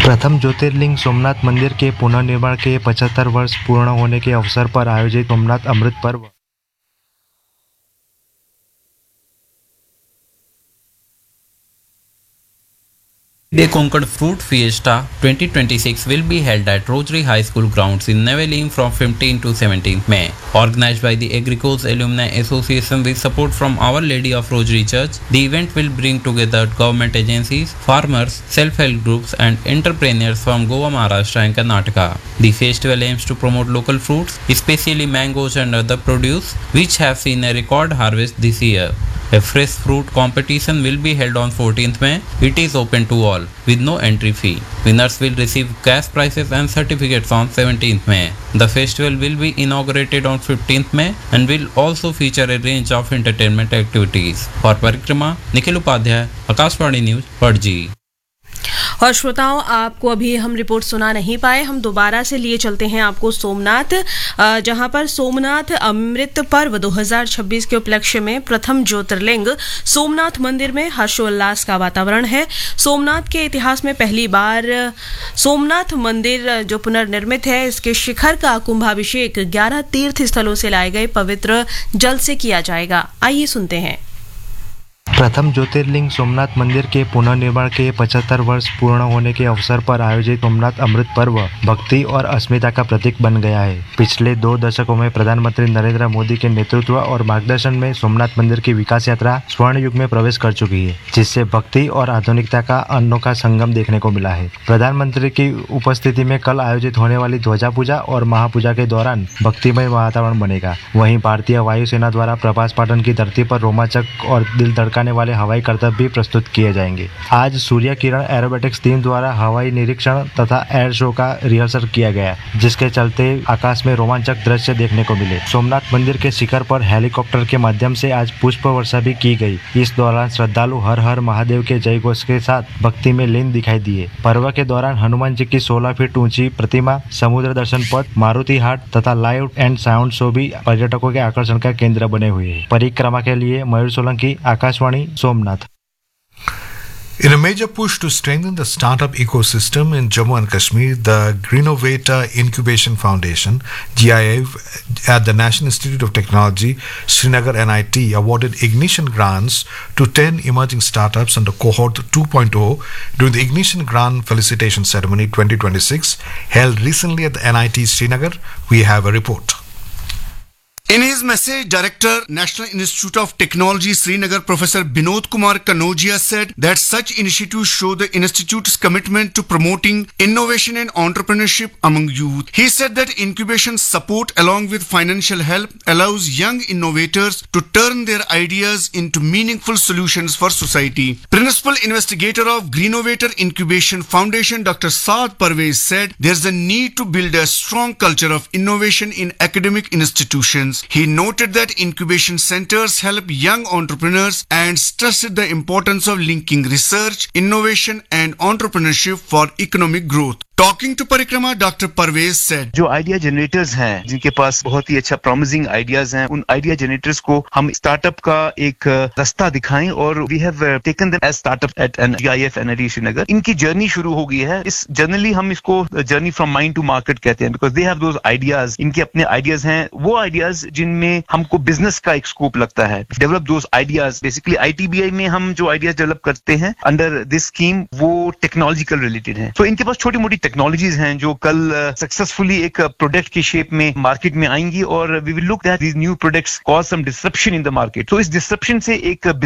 प्रथम ज्योतिर्लिंग सोमनाथ मंदिर के पुनर्निर्माण के 75 वर्ष पूर्ण होने के अवसर पर आयोजित सोमनाथ अमृत पर्व The Concord Fruit Fiesta 2026 will be held at Rosary High School grounds in Neveling from 15 to 17 May. Organized by the Agricos Alumni Association with support from Our Lady of Rosary Church, the event will bring together government agencies, farmers, self-help groups and entrepreneurs from Goa, Maharashtra and Karnataka. The festival aims to promote local fruits, especially mangoes and other produce, which have seen a record harvest this year. A fresh fruit competition will be held on 14th May. It is open to all with no entry fee. Winners will receive cash prizes and certificates on 17th May. The festival will be inaugurated on 15th May and will also feature a range of entertainment activities. For Parikrama, Nikhil Upadhyay, Akashvani News, Pardji. और श्रोताओं, आपको अभी हम report सुना नहीं पाए, हम दोबारा से लिए चलते हैं आपको सोमनाथ, जहां पर सोमनाथ अमृत पर्व 2026 के उपलक्ष्य में प्रथम ज्योतिर्लिंग सोमनाथ मंदिर में हर्षोल्लास का वातावरण है। सोमनाथ के इतिहास में पहली बार सोमनाथ मंदिर जो पुनर्निर्मित है, इसके शिखर का कुंभाभिषेक 11 तीर्थ स्थलों से लाए गए पवित्र जल से किया जाएगा। आइए सुनते हैं। प्रथम ज्योतिर्लिंग सोमनाथ मंदिर के पुनर्निर्माण के 75 वर्ष पूर्ण होने के अवसर पर आयोजित सोमनाथ अमृत पर्व भक्ति और अस्मिता का प्रतीक बन गया है। पिछले 2 दशकों में प्रधानमंत्री नरेंद्र मोदी के नेतृत्व और मार्गदर्शन में सोमनाथ मंदिर की विकास यात्रा स्वर्ण युग में प्रवेश कर चुकी है, जिससे भक्ति और आधुनिकता का अनोखा संगम देखने को मिला है। प्रधानमंत्री की उपस्थिति में कल आयोजित होने वाली ध्वजा पूजा और महापूजा के दौरान भक्तिमय वातावरण बनेगा। वहीं भारतीय वायुसेना द्वारा प्रभास पाटन की धरती पर रोमांचक और दिल धड़काने वाले हवाई करतब भी प्रस्तुत किए जाएंगे। आज सूर्य किरण एरोबेटिक्स टीम द्वारा हवाई निरीक्षण तथा एयर शो का रिहर्सल किया गया, जिसके चलते आकाश में रोमांचक दृश्य देखने को मिले। सोमनाथ मंदिर के शिखर पर हेलीकॉप्टर के माध्यम से आज पुष्प वर्षा भी की गई। इस दौरान श्रद्धालु हर हर महादेव के जय घोष के साथ भक्ति में लीन दिखाई दिए। पर्व के दौरान हनुमान जी की 16 फीट ऊंची प्रतिमा, समुद्र दर्शन पथ, मारुति हाट तथा लाइव एंड साउंड शो भी पर्यटकों के आकर्षण का केंद्र बने हुए हैं। परिक्रमा के लिए मयूर Solanki, Akashvani, Somnath. In a major push to strengthen the startup ecosystem in Jammu and Kashmir, the Greenovator Incubation Foundation (GIF) at the National Institute of Technology, Srinagar NIT, awarded Ignition grants to 10 emerging startups under Cohort 2.0 during the Ignition Grant Felicitation Ceremony 2026 held recently at the NIT Srinagar. We have a report. In his message, Director, National Institute of Technology, Srinagar, Professor Binod Kumar Kanojia said that such initiatives show the institute's commitment to promoting innovation and entrepreneurship among youth. He said that incubation support along with financial help allows young innovators to turn their ideas into meaningful solutions for society. Principal investigator of Greenovator Incubation Foundation, Dr. Saad Parvez said there's a need to build a strong culture of innovation in academic institutions. He noted that incubation centers help young entrepreneurs and stressed the importance of linking research, innovation and entrepreneurship for economic growth. Talking to Parikrama, Dr. Parvez said, जो idea generators हैं, जिनके पास बहुत ही अच्छा promising ideas हैं, उन idea generators को हम startup का एक रास्ता दिखाएं और we have taken them as startup eight GIF NIT Srinagar. इनकी जर्नी शुरू हो गई है। इस जनरली हम इसको journey from mind to market कहते हैं, because they have those ideas. इनके अपने आइडियाज हैं, वो आइडियाज जिनमें हमको बिजनेस का एक स्कोप लगता है। Develop those ideas. Basically ITBI में हम जो आइडियाज डेवलप करते हैं अंडर दिस स्कीम, वो टेक्नोलॉजिकल रिलेटेड है। तो इनके पास छोटी मोटी टेक्नोलॉजीज हैं जो कल सक्सेसफुली एक प्रोडक्ट की शेप में मार्केट में आएंगी और we will look that these new products cause some disruption in the market. तो इस डिसरप्शन से एक